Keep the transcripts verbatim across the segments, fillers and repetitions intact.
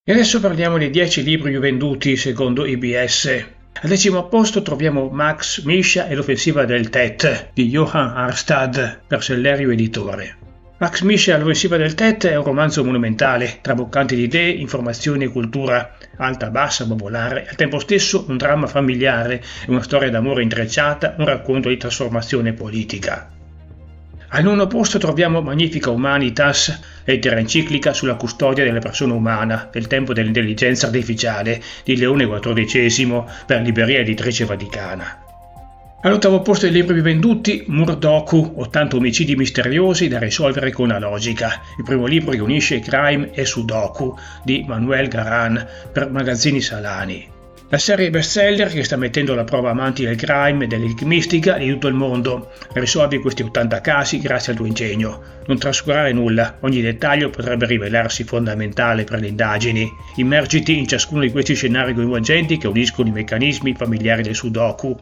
E adesso parliamo dei dieci libri più venduti secondo I B S. Al decimo posto troviamo Max Mischa e l'offensiva del Tet di Johan Harstad per Sellerio Editore. Max Mischa e l'offensiva del Tet è un romanzo monumentale, traboccante di idee, informazioni e cultura, alta, bassa, popolare, al tempo stesso un dramma familiare, una storia d'amore intrecciata, un racconto di trasformazione politica. Al nono posto troviamo Magnifica Humanitas, lettera enciclica sulla custodia della persona umana del tempo dell'intelligenza artificiale di Leone quattordicesimo per Libreria Editrice Vaticana. All'ottavo posto dei libri più venduti, Murdoku, ottanta omicidi misteriosi da risolvere con la logica, il primo libro che unisce crime e sudoku di Manuel Garan per Magazzini Salani. La serie bestseller che sta mettendo alla prova amanti del crime e dell'enigmistica di tutto il mondo. Risolvi questi ottanta casi grazie al tuo ingegno. Non trascurare nulla, ogni dettaglio potrebbe rivelarsi fondamentale per le indagini. Immergiti in ciascuno di questi scenari coinvolgenti che uniscono i meccanismi familiari del Sudoku.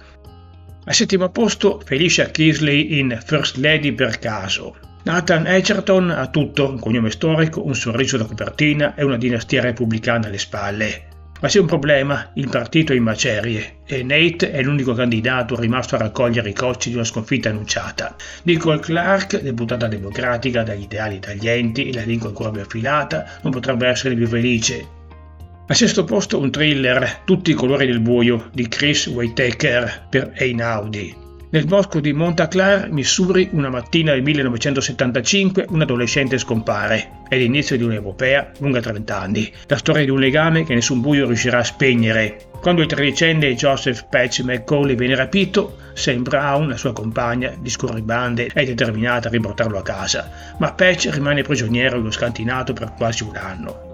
Al settimo posto, Felicia Kisley in First Lady per caso. Nathan Edgerton ha tutto, un cognome storico, un sorriso da copertina e una dinastia repubblicana alle spalle. Ma c'è un problema, il partito è in macerie e Nate è l'unico candidato rimasto a raccogliere i cocci di una sconfitta annunciata. Nicole Clark, deputata democratica dagli ideali taglienti e la lingua ancora più affilata, non potrebbe essere più felice. Al sesto posto un thriller, Tutti i colori del buio, di Chris Whitaker per Einaudi. Nel bosco di Montclair, Missouri, una mattina del millenovecentosettantacinque, un adolescente scompare. È l'inizio di un'epopea lunga trenta anni, la storia di un legame che nessun buio riuscirà a spegnere. Quando il tredicenne Joseph Patch McCauley viene rapito, Sam Brown, la sua compagna di scorribande, è determinata a riportarlo a casa, ma Patch rimane prigioniero in uno scantinato per quasi un anno.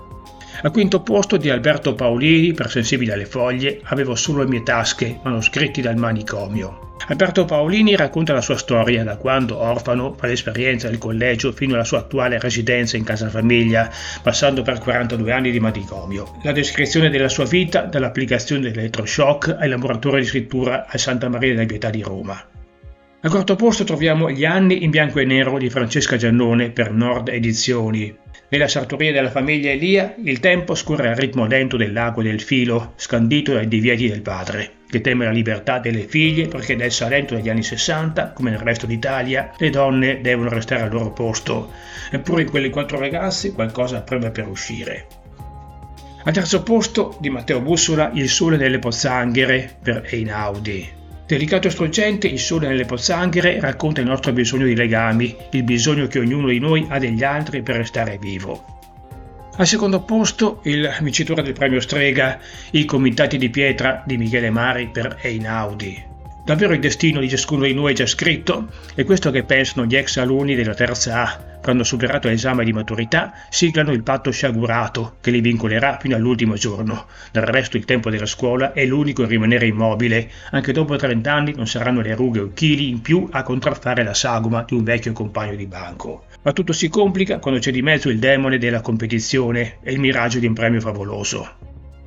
Al quinto posto di Alberto Paolini per Sensibili alle foglie, Avevo solo le mie tasche, manoscritti dal manicomio. Alberto Paolini racconta la sua storia da quando orfano fa l'esperienza del collegio fino alla sua attuale residenza in casa famiglia, passando per quarantadue anni di manicomio. La descrizione della sua vita dall'applicazione dell'elettroshock ai laboratori di scrittura a Santa Maria della Pietà di Roma. Al quarto posto troviamo Gli anni in bianco e nero di Francesca Giannone per Nord Edizioni. Nella sartoria della famiglia Elia, il tempo scorre al ritmo lento dell'acqua e del filo, scandito dai divieti del padre, che teme la libertà delle figlie perché nel Salento degli anni sessanta, come nel resto d'Italia, le donne devono restare al loro posto. Eppure in quelle quattro ragazzi qualcosa preme per uscire. Al terzo posto di Matteo Bussola, Il sole nelle pozzanghere per Einaudi. Delicato e struggente, Il sole nelle pozzanghere racconta il nostro bisogno di legami, il bisogno che ognuno di noi ha degli altri per restare vivo. Al secondo posto, il vincitore del premio Strega, I comitati di pietra di Michele Mari per Einaudi. Davvero il destino di ciascuno di noi è già scritto? È questo che pensano gli ex alunni della terza A, quando superato l'esame di maturità siglano il patto sciagurato che li vincolerà fino all'ultimo giorno. Del resto il tempo della scuola è l'unico a rimanere immobile, anche dopo trenta anni non saranno le rughe o chili in più a contraffare la sagoma di un vecchio compagno di banco. Ma tutto si complica quando c'è di mezzo il demone della competizione e il miraggio di un premio favoloso.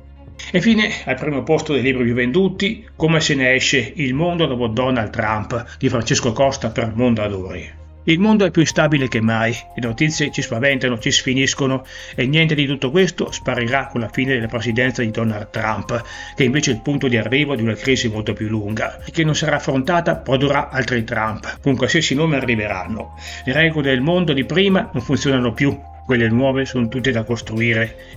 E fine, al primo posto dei libri più venduti, Come se ne esce, Il mondo dopo Donald Trump di Francesco Costa per Mondadori. Il mondo è più instabile che mai, le notizie ci spaventano, ci sfiniscono e niente di tutto questo sparirà con la fine della presidenza di Donald Trump, che invece è il punto di arrivo di una crisi molto più lunga e che non sarà affrontata produrrà altri Trump, con qualsiasi nome arriveranno. Le regole del mondo di prima non funzionano più, quelle nuove sono tutte da costruire.